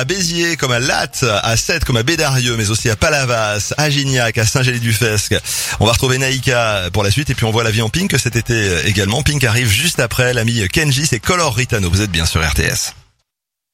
à Béziers, comme à Latte, à Sète, comme à Bédarieux, mais aussi à Palavas, à Gignac, à Saint-Gély-du-Fesque. On va retrouver Naïka pour la suite et puis on voit la vie en Pink cet été également. Pink arrive juste après l'ami Kenji, c'est Color Ritano. Vous êtes bien sur RTS.